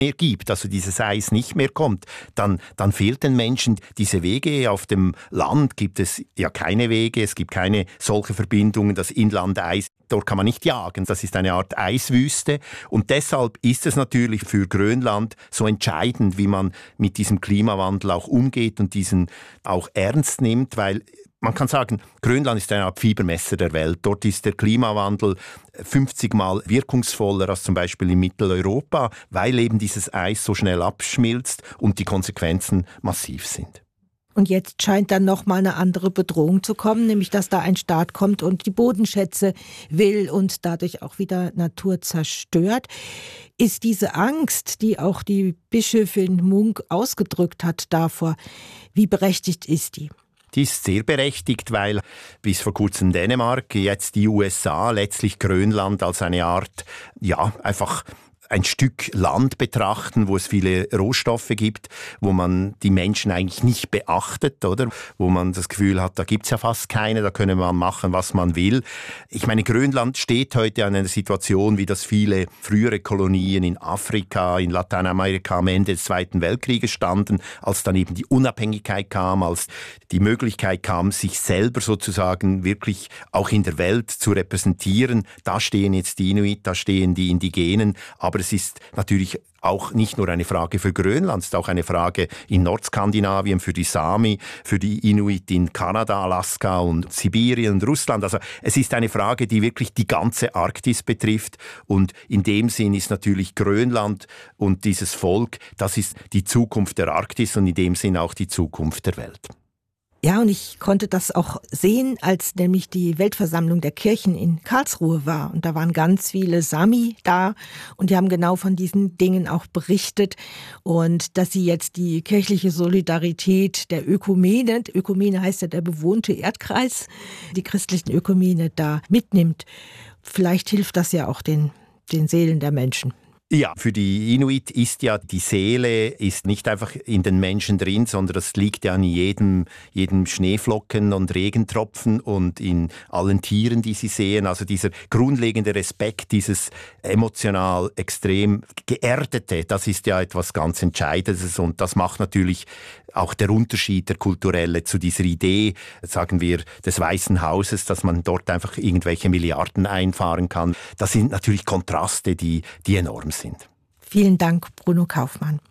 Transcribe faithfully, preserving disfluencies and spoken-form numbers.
mehr gibt, also dieses Eis nicht mehr kommt, dann, dann fehlt den Menschen diese Wege. Auf dem Land gibt es ja keine Wege, es gibt keine solche Verbindungen, das Inlandeis, dort kann man nicht jagen, das ist eine Art Eiswüste und deshalb ist es natürlich für Grönland so entscheidend, wie man mit diesem Klimawandel auch umgeht und diesen auch ernst nimmt, weil man kann sagen, Grönland ist eine Art Fiebermesser der Welt. Dort ist der Klimawandel fünfzig Mal wirkungsvoller als zum Beispiel in Mitteleuropa, weil eben dieses Eis so schnell abschmilzt und die Konsequenzen massiv sind. Und jetzt scheint dann noch mal eine andere Bedrohung zu kommen, nämlich dass da ein Staat kommt und die Bodenschätze will und dadurch auch wieder Natur zerstört. Ist diese Angst, die auch die Bischöfin Munk ausgedrückt hat davor, wie berechtigt ist die? Die ist sehr berechtigt, weil bis vor kurzem Dänemark, jetzt die U S A, letztlich Grönland als eine Art, ja, einfach ein Stück Land betrachten, wo es viele Rohstoffe gibt, wo man die Menschen eigentlich nicht beachtet, oder? Wo man das Gefühl hat, da gibt's ja fast keine, da können wir machen, was man will. Ich meine, Grönland steht heute an einer Situation, wie das viele frühere Kolonien in Afrika, in Lateinamerika am Ende des Zweiten Weltkrieges standen, als dann eben die Unabhängigkeit kam, als die Möglichkeit kam, sich selber sozusagen wirklich auch in der Welt zu repräsentieren. Da stehen jetzt die Inuit, da stehen die Indigenen, aber es ist natürlich auch nicht nur eine Frage für Grönland, es ist auch eine Frage in Nordskandinavien für die Sami, für die Inuit in Kanada, Alaska und Sibirien und Russland. Also es ist eine Frage, die wirklich die ganze Arktis betrifft und in dem Sinn ist natürlich Grönland und dieses Volk, das ist die Zukunft der Arktis und in dem Sinn auch die Zukunft der Welt. Ja, und ich konnte das auch sehen, als nämlich die Weltversammlung der Kirchen in Karlsruhe war. Und da waren ganz viele Sami da und die haben genau von diesen Dingen auch berichtet. Und dass sie jetzt die kirchliche Solidarität der Ökumene, Ökumene heißt ja der bewohnte Erdkreis, die christlichen Ökumene da mitnimmt. Vielleicht hilft das ja auch den, den Seelen der Menschen. Ja, für die Inuit ist ja die Seele ist nicht einfach in den Menschen drin, sondern das liegt ja an jedem, jedem Schneeflocken und Regentropfen und in allen Tieren, die sie sehen. Also dieser grundlegende Respekt, dieses emotional extrem geerdete, das ist ja etwas ganz Entscheidendes und das macht natürlich auch der Unterschied, der kulturelle zu dieser Idee, sagen wir, des Weißen Hauses, dass man dort einfach irgendwelche Milliarden einfahren kann. Das sind natürlich Kontraste, die, die enorm sind. Vielen Dank, Bruno Kaufmann.